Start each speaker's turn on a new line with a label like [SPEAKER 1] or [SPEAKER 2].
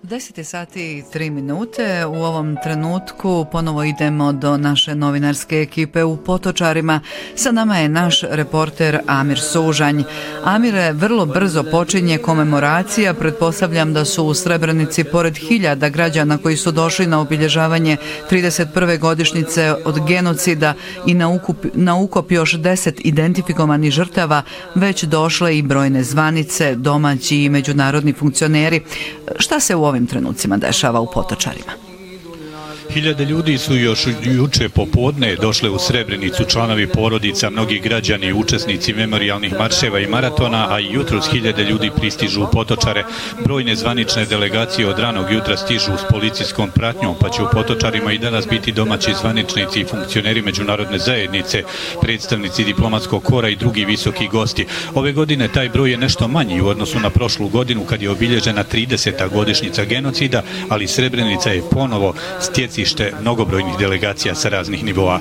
[SPEAKER 1] 10 sati i 3 minute. U ovom trenutku ponovo idemo do naše novinarske ekipe u Potočarima. Sa nama je naš reporter Amir Sužanj. Amire, vrlo brzo počinje komemoracija. Pretpostavljam da su u Srebrenici pored hiljada građana koji su došli na obilježavanje 31. godišnjice od genocida i na ukop još 10 identifikovanih žrtava već došle i brojne zvanice, domaći i međunarodni funkcioneri. Šta se u ovim trenucima dešava u Potočarima?
[SPEAKER 2] Hiljade ljudi su još juče popodne došle u Srebrenicu, članovi porodica, mnogi građani, učesnici memorijalnih marševa i maratona, a i jutros hiljade ljudi pristižu u Potočare. Brojne zvanične delegacije od ranog jutra stižu s policijskom pratnjom, pa će u Potočarima i danas biti domaći zvaničnici i funkcioneri međunarodne zajednice, predstavnici diplomatskog kora i drugi visoki gosti. Ove godine taj broj je nešto manji u odnosu na prošlu godinu kad je obilježena 30. godišnjica genocida, ali Srebrenica je ponovo stjecište mnogobrojnih delegacija sa raznih nivoa.